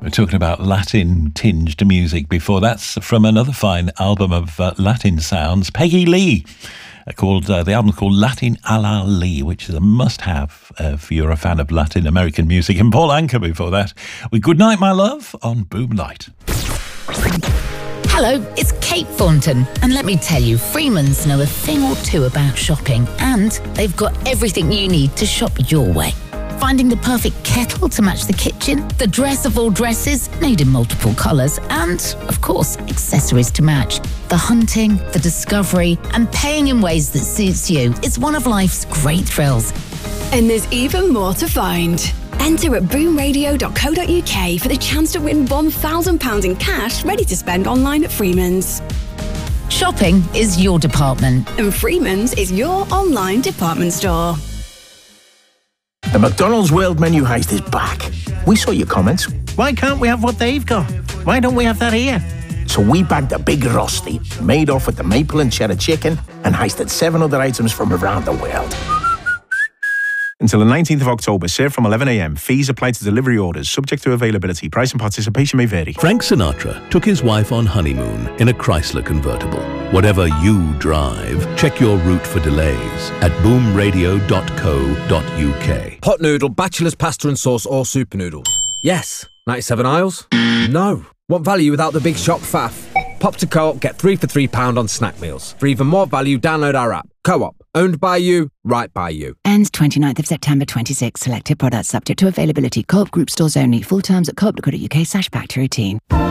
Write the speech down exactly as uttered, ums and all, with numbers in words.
were talking about Latin-tinged music before. That's from another fine album of uh, Latin sounds, Peggy Lee, uh, called uh, the album called Latin a la Lee, which is a must-have uh, if you're a fan of Latin American music. And Paul Anka before that with Good Night, My Love on Boomlight. Hello, it's Kate Thornton, and let me tell you, Freeman's know a thing or two about shopping, and they've got everything you need to shop your way. Finding the perfect kettle to match the kitchen, the dress of all dresses, made in multiple colours, and, of course, accessories to match. The hunting, the discovery, and paying in ways that suits you is one of life's great thrills. And there's even more to find. Enter at boom radio dot co dot U K for the chance to win one thousand pounds in cash ready to spend online at Freeman's. Shopping is your department. And Freeman's is your online department store. The McDonald's World Menu Heist is back. We saw your comments. Why can't we have what they've got? Why don't we have that here? So we bagged a big Rusty, made off with the maple and cheddar chicken, and heisted seven other items from around the world. Until the nineteenth of October, served from eleven a m. Fees apply to delivery orders, subject to availability. Price and participation may vary. Frank Sinatra took his wife on honeymoon in a Chrysler convertible. Whatever you drive, check your route for delays at boom radio dot co dot U K. Pot noodle, bachelor's pasta and sauce or super noodles? Yes. ninety-seven aisles? No. Want value without the big shop faff? Pop to Co-op, get three for three pound on snack meals. For even more value, download our app. Co-op, owned by you, right by you. Ends twenty-ninth of September twenty-six. Selected products subject to availability. Co-op group stores only. Full terms at co op dot co dot U K slash back to routine.